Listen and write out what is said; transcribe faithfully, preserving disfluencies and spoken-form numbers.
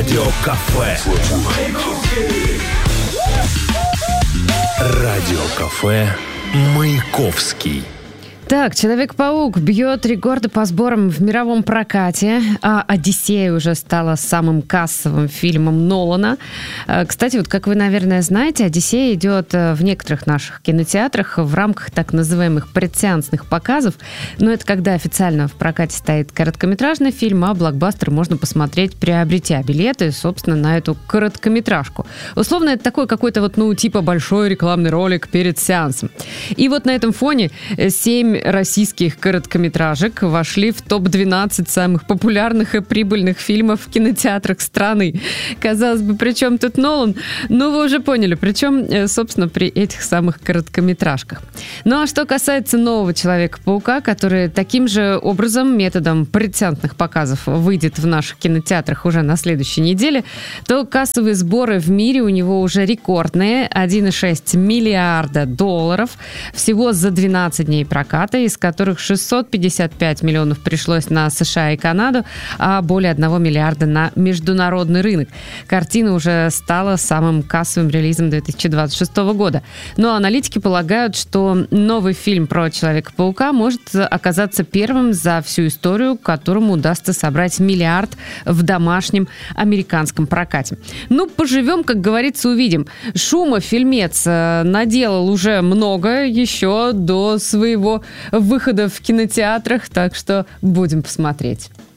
Радио Кафе. Радио Кафе Маяковский. Так, «Человек-паук» бьет рекорды по сборам в мировом прокате, а «Одиссея» уже стала самым кассовым фильмом Нолана. Кстати, вот как вы, наверное, знаете, «Одиссея» идет в некоторых наших кинотеатрах в рамках так называемых предсеансных показов. Но это когда официально в прокате стоит короткометражный фильм, а блокбастер можно посмотреть, приобретя билеты, собственно, на эту короткометражку. Условно, это такой какой-то вот, ну, типа большой рекламный ролик перед сеансом. И вот на этом фоне семь российских короткометражек вошли в топ двенадцать самых популярных и прибыльных фильмов в кинотеатрах страны. Казалось бы, при чем тут Нолан? Ну, вы уже поняли, причем, собственно, при этих самых короткометражках. Ну, а что касается нового «Человека-паука», который таким же образом, методом предсеансных показов, выйдет в наших кинотеатрах уже на следующей неделе, то кассовые сборы в мире у него уже рекордные – один и шесть миллиарда долларов всего за двенадцать дней проката, из которых шестьсот пятьдесят пять миллионов пришлось на США и Канаду, а более одного миллиарда на международный рынок. Картина уже стала самым кассовым релизом две тысячи двадцать шестого года. Но аналитики полагают, что новый фильм про Человека-паука может оказаться первым за всю историю, которому удастся собрать миллиард в домашнем американском прокате. Ну, поживем, как говорится, увидим. Шума фильмец наделал уже много еще до своего выхода в кинотеатрах, так что будем посмотреть.